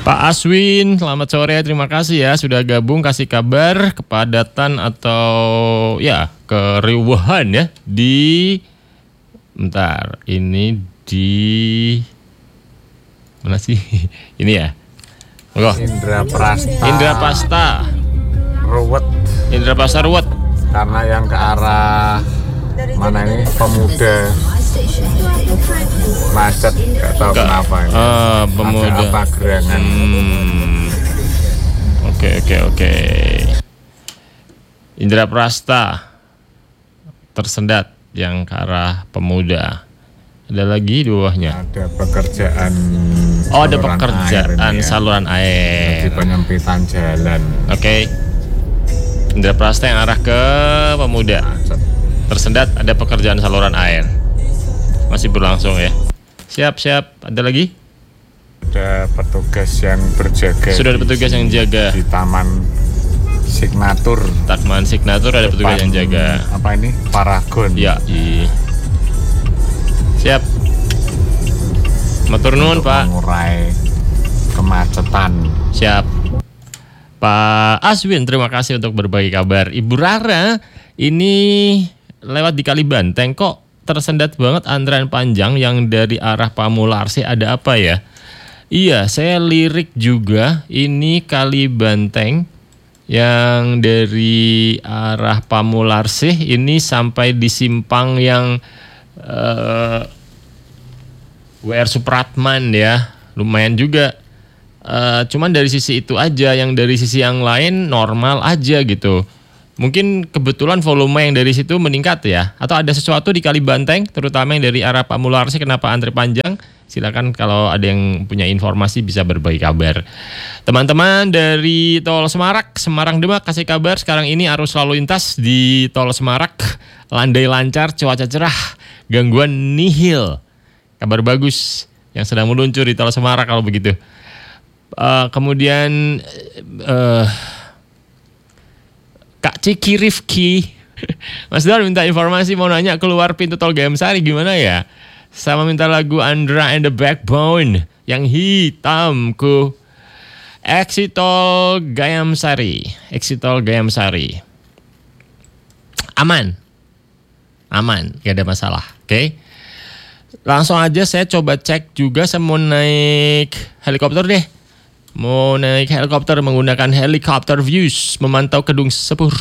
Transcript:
Pak Aswin, selamat sore. Terima kasih ya sudah gabung, kasih kabar kepadatan atau ya keriuhan ya di bentar, ini di mana sih? Ini ya. Monggo. Indrapasta. Ruwet. Indrapasta ruwet. Karena yang ke arah mana ini Pemuda macet, nggak tahu kenapa ini. Pemuda. Ada apa gerangan? Oke. Indrapasta tersendat yang ke arah Pemuda. Ada lagi di bawahnya. Ada pekerjaan. Ada pekerjaan saluran air. Di penyempitan jalan. Oke. Indrapasta yang arah ke Pemuda. Macet. Tersendat, ada pekerjaan saluran air. Masih berlangsung ya. Siap. Ada lagi? Ada petugas yang berjaga. Sudah ada petugas yang jaga. Di Taman Signatur. Taman Signatur ada petugas yang jaga. Apa ini? Paragon. Ya, siap. Matur nuwun, Pak. Mengurai kemacetan. Siap. Pak Aswin, terima kasih untuk berbagi kabar. Ibu Rara, ini lewat di Kalibanteng kok tersendat banget antrean panjang yang dari arah Pamularsi, ada apa ya? Iya, saya lirik juga, ini Kalibanteng yang dari arah Pamularsi ini sampai di simpang yang WR Supratman ya, lumayan juga. Cuman dari sisi itu aja, yang dari sisi yang lain normal aja gitu. Mungkin kebetulan volume yang dari situ meningkat ya, atau ada sesuatu di Kalibanteng, terutama yang dari arah Pamularsi kenapa antri panjang? Silakan kalau ada yang punya informasi bisa berbagi kabar. Teman-teman dari Tol Semarak, Semarang Demak, kasih kabar sekarang ini arus lalu lintas di Tol Semarak landai lancar, cuaca cerah, gangguan nihil. Kabar bagus yang sedang meluncur di Tol Semarak kalau begitu. Kemudian Kak Ciki Rifki Mas Don minta informasi, mau nanya keluar pintu tol Gayam Sari gimana ya, sama minta lagu Andra and the Backbone yang hitamku. Exit tol Gayam Sari, aman, gak ada masalah. Oke. Langsung aja saya coba cek juga, saya mau naik helikopter deh. Mau naik helikopter menggunakan helikopter views, memantau Kedung Sepur.